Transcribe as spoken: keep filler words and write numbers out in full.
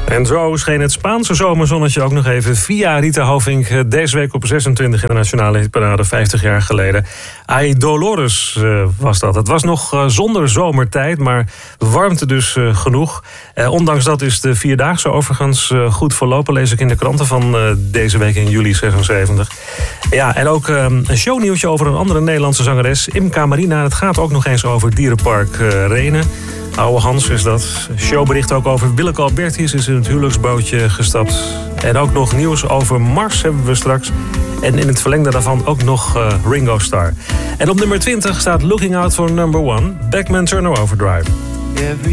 En zo scheen het Spaanse zomerzonnetje ook nog even via Rita Hovink deze week op zesentwintig in de Nationale Hitparade, vijftig jaar geleden. Ay Dolores uh, was dat. Het was nog uh, zonder zomertijd, maar warmte dus uh, genoeg. Uh, ondanks dat is de Vierdaagse overigens uh, goed verlopen, lees ik in de kranten van uh, deze week in juli zesenzeventig. Ja, en ook uh, een shownieuwtje over een andere Nederlandse zangeres, Imca Marina. Het gaat ook nog eens over Dierenpark uh, Renen. Oude Hans is dat. Showbericht ook over Willeke Albertis, is in het huwelijksbootje gestapt. En ook nog nieuws over Mars hebben we straks. En in het verlengde daarvan ook nog uh, Ringo Starr. En op nummer twintig staat Looking Out for Number One, Backman Turner Overdrive.